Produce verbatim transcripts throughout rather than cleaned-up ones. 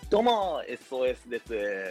どうも エスオーエス です。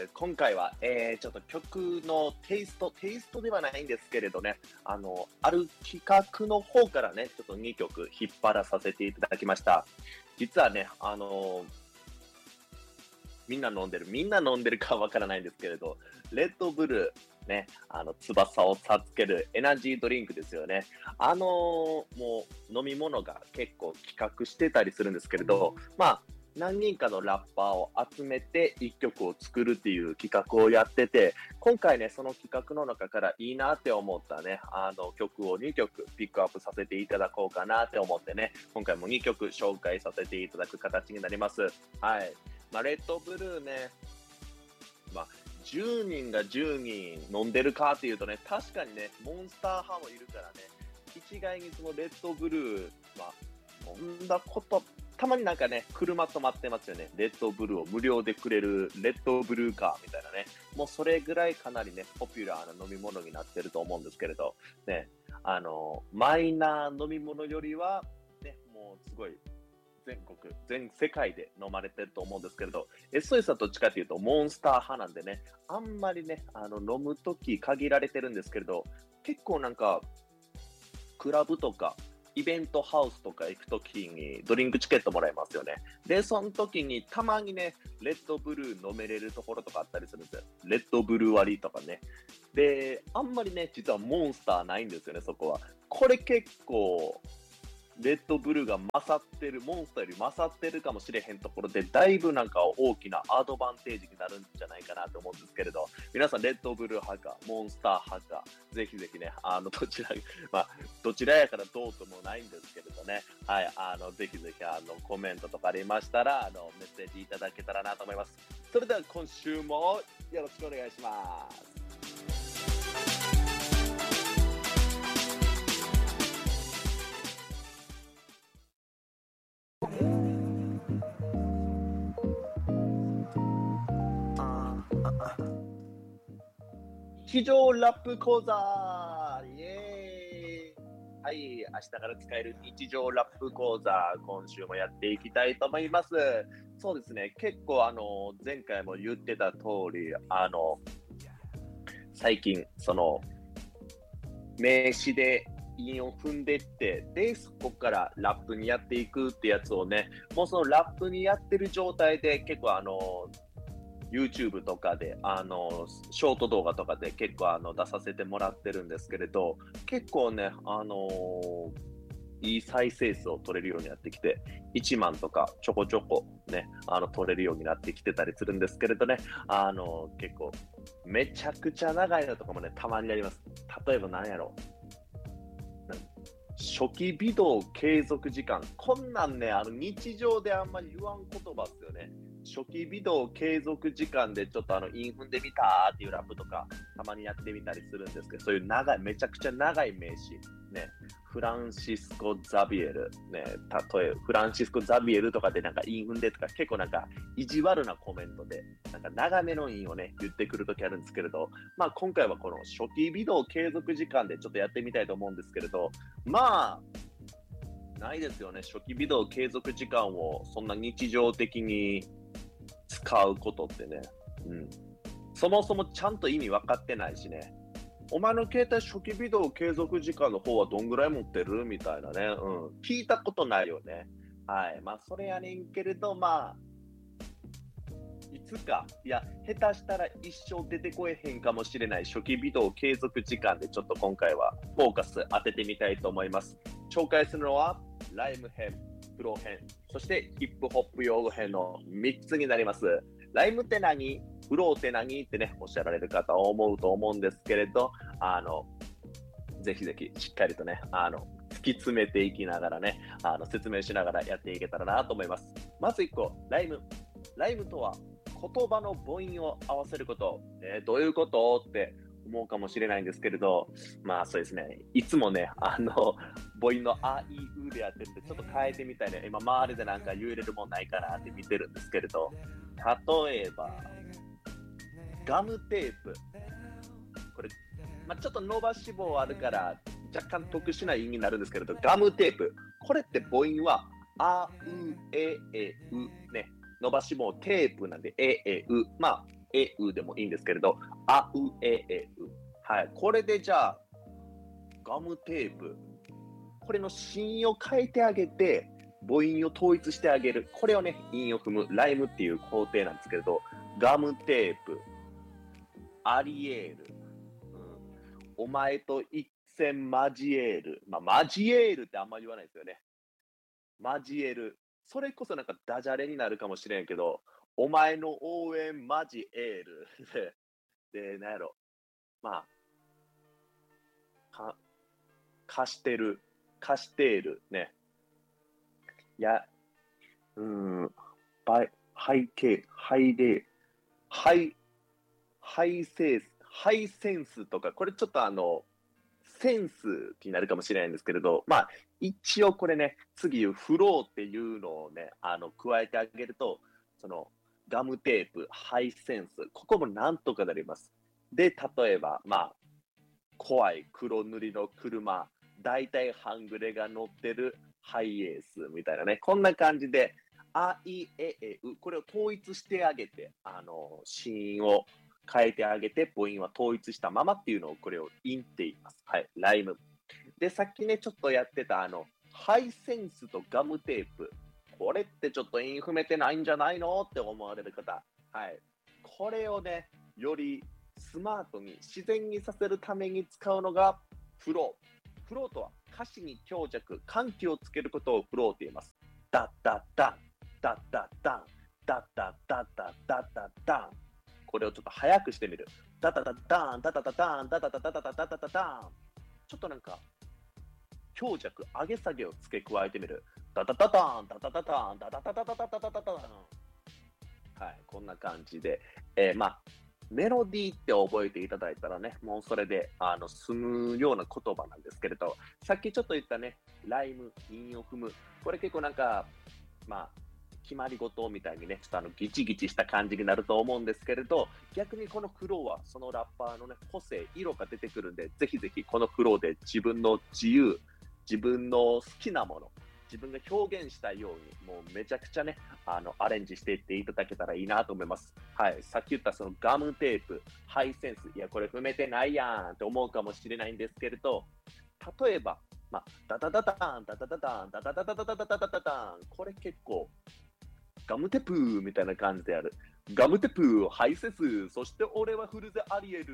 今回は、えー、ちょっと曲のテイスト、テイストではないんですけれどね、あの、ある企画の方からね、ちょっとにきょく引っ張らさせていただきました。実はね、あのみんな飲んでる、みんな飲んでるかわからないんですけれど、レッドブルー、ね、あの、翼を授けるエナジードリンクですよね。あのーもう飲み物が結構企画してたりするんですけれど、まあ、何人かのラッパーを集めていっきょくを作るっていう企画をやってて、今回ね、その企画の中からいいなって思ったね、あの曲をにきょくピックアップさせていただこうかなって思ってね、今回もにきょく紹介させていただく形になります。はい。まあ、レッドブルーね、まあ、じゅうにんがじゅうにん飲んでるかっていうとね、確かにね、モンスター派もいるからね、一概にそのレッドブルー、まあ、飲んだこと、たまになんかね、車止まってますよね。レッドブルーを無料でくれるレッドブルーカーみたいなね。もうそれぐらいかなりね、ポピュラーな飲み物になってると思うんですけれど、ね、あの、マイナー飲み物よりは、ね、もうすごい、全国、全世界で飲まれてると思うんですけれど、エスオーエス はどっちかというとモンスター派なんでね、あんまりね、あの、飲むとき限られてるんですけれど、結構なんか、クラブとか、イベントハウスとか行くときにドリンクチケットもらえますよね。で、その時にたまにね、レッドブルー飲めれるところとかあったりするんですよ。レッドブルー割りとかね。で、あんまりね、実はモンスターないんですよね、そこは。これ結構、レッドブルーが勝ってる、モンスターより勝ってるかもしれへんところで、だいぶなんか大きなアドバンテージになるんじゃないかなと思うんですけれど、皆さんレッドブルー派か、モンスター派か、ぜひぜひね、あの、どちら、まあ、どちらやからどうともないんですけれどね、はい、あの、ぜひぜひ、あの、コメントとかありましたら、あの、メッセージいただけたらなと思います。それでは今週もよろしくお願いします。日常ラップ講座イエーイはい、明日から使える日常ラップ講座、今週もやっていきたいと思います。そうですね、結構あの、前回も言ってた通り、あの、最近、その、名詞で韻を踏んでって、で、そこからラップにやっていくってやつをね、もうそのラップにやってる状態で結構あの、YouTube とかで、あの、ショート動画とかで結構あの出させてもらってるんですけれど、結構ね、あのーいい再生数を取れるようになってきて、いちまんとかちょこちょこね、あの取れるようになってきてたりするんですけれどね、あの結構めちゃくちゃ長いのとかもね、たまにあります。例えば何やろ初期微動継続時間。こんなんね、あの日常であんまり言わん言葉っすよね。初期微動継続時間でちょっとあの、インフンでみたーっていうラップとか、たまにやってみたりするんですけど、そういう長い、めちゃくちゃ長い名詞。ね、フランシスコ・ザビエル。ね、例え、フランシスコ・ザビエルとかでなんかインフンでとか、結構なんか意地悪なコメントで、なんか長めのインをね、言ってくるときあるんですけれど、まあ今回はこの初期微動継続時間でちょっとやってみたいと思うんですけれど、まあ、ないですよね。初期微動継続時間をそんな日常的に使うことってね。うん。そもそもちゃんと意味分かってないしね。お前の携帯初期微動継続時間の方はどんぐらい持ってるみたいなね。うん。聞いたことないよね。はい。まあ、それやねんけれど、まあ、いつか、いや、下手したら一生出てこえへんかもしれない初期微動継続時間でちょっと今回はフォーカス当ててみたいと思います。紹介するのは、ライム編、プロ編、そしてヒップホップ用語編のみっつになります。ライムって何？フローって何ってね、おっしゃられる方は思うと思うんですけれど、あの、ぜひぜひしっかりとね、あの、突き詰めていきながらね、あの、説明しながらやっていけたらなと思います。まずいっこ、ライム。ライムとは言葉の母音を合わせること。えー、どういうことって思うかもしれないんですけれど、まあそうですね。いつもね、あの、母音のあ、い、うでやってるんで、ちょっと変えてみたいね。今、周りでなんか言えれるもんないかなって見てるんですけれど、例えば、ガムテープ。これ、まあ、ちょっと伸ばし棒あるから若干特殊な意味になるんですけれど、ガムテープ。これって母音はあ、う、え、え、う。ね。 伸ばし棒テープなんで、え、え、う。まあ、え、うでもいいんですけれど、あ、う、え、え、う。はい。これでじゃあ、ガムテープ。これの子音を変えてあげて、母音を統一してあげる。これをね、韻を踏む、ライムっていう工程なんですけれど、ガムテープ、アリエール、うん、お前と一戦交える。まあ、交えるってあんまり言わないですよね。交える。それこそなんかダジャレになるかもしれんけど、お前の応援交える。で、でなんやろ。まあ、か、貸してる。貸している。ね。いや、うーん、バイ、背景、背霊、ハイ、ハイセンス、ハイセンスとか、これちょっとあの、センスになるかもしれないんですけれど、まあ、一応これね、次言うフローっていうのをね、あの、加えてあげると、その、ガムテープ、ハイセンス、ここもなんとかなります。で、例えば、まあ、怖い黒塗りの車、大体半グレが乗ってるハイエースみたいなね、こんな感じで、あ、い、え、え、う、これを統一してあげて、あの、子音を変えてあげて、母音は統一したままっていうのを、これを韻って言います。はい、ライム。で、さっきね、ちょっとやってた、あの、ハイセンスとガムテープ。これってちょっと韻踏めてないんじゃないのって思われる方。はい。これをね、よりスマートに自然にさせるために使うのがフロー。フローとは歌詞に強弱、緩急をつけることをフローと言います。ダッダッダン、ダッダッダン、ダッダッダッダッダッダッダン。これをちょっと早くしてみる。ダダダッダン、ダダダダン、ダダダダダダダダダダン。ちょっとなんか強弱、上げ下げを付け加えてみる。ダダダダン、ダダダダン、ダダダダダダダダダダン。はい、こんな感じで、えー、まあ、メロディーって覚えていただいたらね、もうそれであの済むような言葉なんですけれど、さっきちょっと言ったね、ライム、韻を踏む、これ結構なんか、まあ、決まり事みたいにね、ちょっとあのギチギチした感じになると思うんですけれど、逆にこのフローはそのラッパーのね、個性、色が出てくるんで、ぜひぜひこのフローで自分の自由、自分の好きなもの、自分が表現したいように、もうめちゃくちゃね、あの、アレンジしていっていただけたらいいなと思います。はい。さっき言ったそのガムテープ、ハイセンス、いや、これ踏めてないやんって思うかもしれないんですけれど、例えば、まあ、ダダダダーン、ダダダダーン、ダダダダダダダダダダダーン、これ結構、ガムテープみたいな感じである。ガムテープ、ハイセンス、そして俺はフルゼアリエル。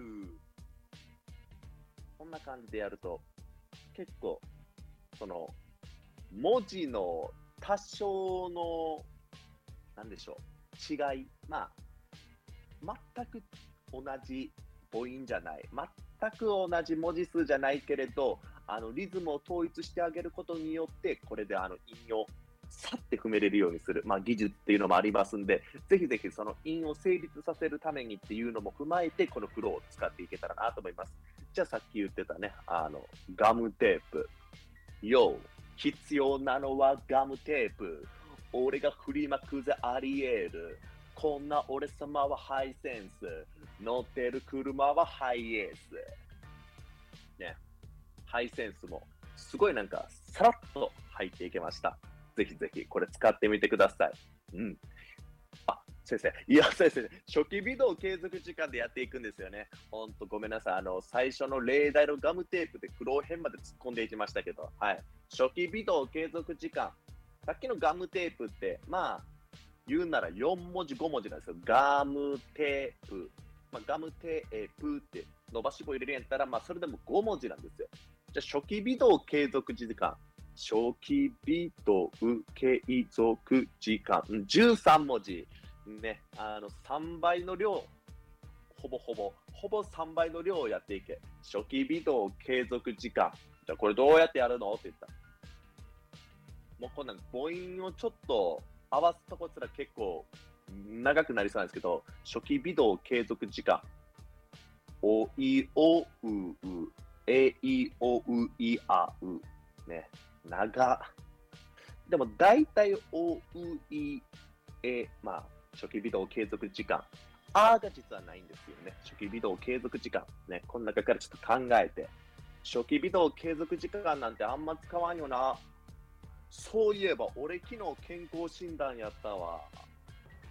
こんな感じでやると、結構、その、文字の多少の、なんでしょう、違い、まあ、全く同じ母音じゃない、全く同じ文字数じゃないけれど、あのリズムを統一してあげることによって、これであの韻をさって踏めれるようにする、まあ、技術っていうのもありますんで、ぜひぜひその韻を成立させるためにっていうのも踏まえて、このフローを使っていけたらなと思います。じゃあさっき言ってたね、あのガムテープ、よ必要なのはガムテープ。俺が振りまくぜありえる。こんな俺様はハイセンス。乗ってる車はハイエース。ね。ハイセンスもすごいなんかさらっと入っていけました。ぜひぜひこれ使ってみてください。うん。あ、先生。いや、先生、初期微動継続時間でやっていくんですよね。ほんとごめんなさい。あの、最初の例題のガムテープで苦労編まで突っ込んでいきましたけど、はい。初期微動継続時間。さっきのガムテープって、まあ、言うならよん文字、ご文字なんですよ。ガムテープ。まあ、ガムテープって伸ばし棒入れるんやったら、まあ、それでもご文字なんですよ。じゃあ、初期微動継続時間。初期微動継続時間。じゅうさん文字。ね、あの、さんばいの量。ほぼほぼ、ほぼさんばいの量をやっていけ。初期微動継続時間。じゃあ、これどうやってやるのって言ったら。もうこんなん母音をちょっと合わすとこすら結構長くなりそうなんですけど、初期微動継続時間。おいおうう、えいおういあう。ね、長。でも大体おういえ、まあ、初期微動継続時間。あーが実はないんですよね。初期微動継続時間。ね、この中からちょっと考えて。初期微動継続時間なんてあんま使わんよな。そういえば、俺昨日健康診断やったわ。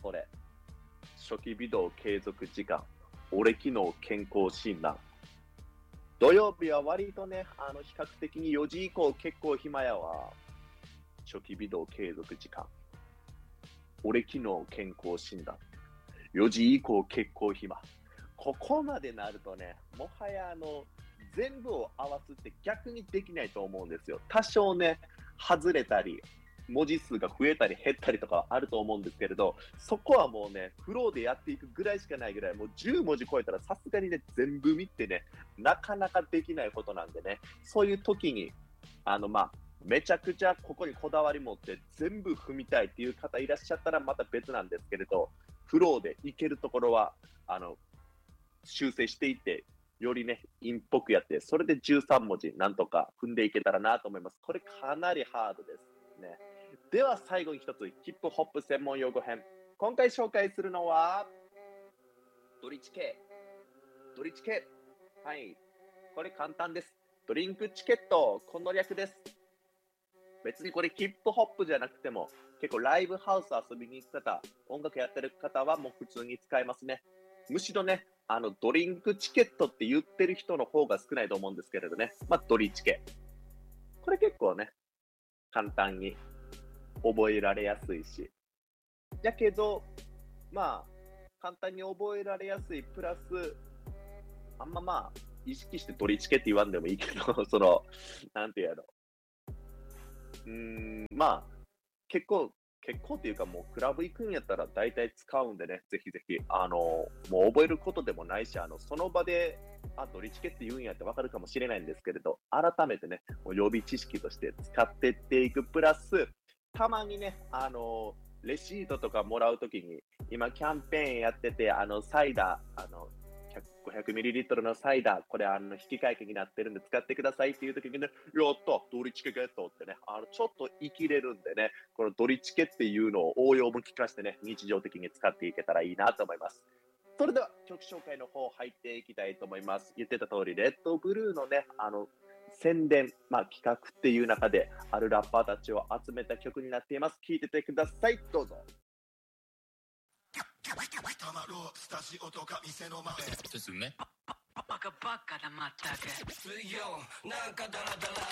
それ。初期微動継続時間。俺機能健康診断。土曜日は割とね、あの、比較的によじ以降結構暇やわ。初期微動継続時間。俺機能健康診断。よじ以降結構暇。ここまでなるとね、もはやあの、全部を合わすって逆にできないと思うんですよ。多少ね、外れたり、文字数が増えたり減ったりとかあると思うんですけれど、そこはもうね、フローでやっていくぐらいしかないぐらい、もうじゅう文字超えたらさすがにね、全部見てね、なかなかできないことなんでね、そういう時に、あの、まあ、めちゃくちゃここにこだわり持って全部踏みたいっていう方いらっしゃったらまた別なんですけれど、フローでいけるところは、あの、修正していって、よりね、陰っぽくやって、それでじゅうさん文字なんとか踏んでいけたらなと思います。これかなりハードですね。では最後に一つ、ヒップホップ専門用語編。今回紹介するのは、ドリチケ。ドリチケ。はい。これ簡単です。ドリンクチケット。この略です。別にこれヒップホップじゃなくても、結構ライブハウス遊びに行く方、音楽やってる方はもう普通に使えますね。むしろね、あの、ドリンクチケットって言ってる人の方が少ないと思うんですけれどね。まあ、ドリチケ。これ結構ね、簡単に覚えられやすいし。やけど、まあ、簡単に覚えられやすいプラス、あんままあ、意識してドリチケって言わんでもいいけど、その、なんていうやろ。うーん、まあ、結構、結構っていうかもうクラブ行くんやったら大体使うんでね、ぜひぜひ、あの、もう覚えることでもないし、あの、その場で、あ、ドリチケって言うんやってわかるかもしれないんですけれど、改めてね、もう予備知識として使ってっていくプラス、たまにね、あの、レシートとかもらうときに、今キャンペーンやってて、あの、サイダー、あの、ごひゃくミリリットル のサイダー、これあの引換券になってるんで使ってくださいっていう時にね、やった、ドリチケゲットってね、あのちょっと生きれるんでね、このドリチケっていうのを応用も聞かせてね、日常的に使っていけたらいいなと思います。それでは曲紹介の方入っていきたいと思います。言ってた通り、レッドブルーのね、あの、宣伝、まあ企画っていう中で、あるラッパーたちを集めた曲になっています。聴いててください。どうぞ。 たまろうスタジオとか店の前ですね。 バカバカなまったく水曜なんかダラダラ